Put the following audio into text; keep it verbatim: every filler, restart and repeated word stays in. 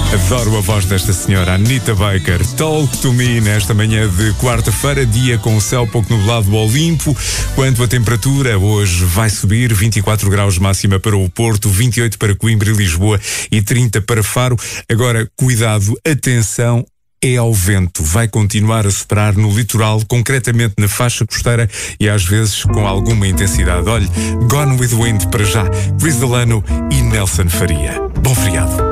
Adoro a voz desta senhora, Anita Baker. Talk to me nesta manhã de quarta-feira, dia com o céu pouco nublado ao limpo. Quanto à temperatura, hoje vai subir, vinte e quatro graus máxima para o Porto, vinte e oito para Coimbra e Lisboa e trinta para Faro. Agora, cuidado, atenção, é ao vento. Vai continuar a soprar no litoral, concretamente na faixa costeira e às vezes com alguma intensidade. Olhe, Gone with the Wind para já, Chris Delano e Nelson Faria. Bom feriado.